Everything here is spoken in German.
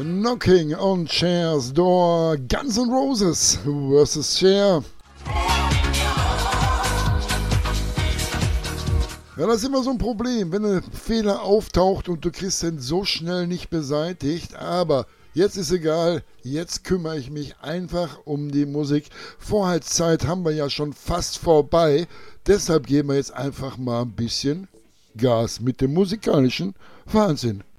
Knocking on Cher's Door, Guns N' Roses vs. Cher. Ja, das ist immer so ein Problem, wenn ein Fehler auftaucht und du kriegst den so schnell nicht beseitigt, aber jetzt ist egal, jetzt kümmere ich mich einfach um die Musik. Vorheitszeit haben wir ja schon fast vorbei, deshalb geben wir jetzt einfach mal ein bisschen Gas mit dem musikalischen Wahnsinn.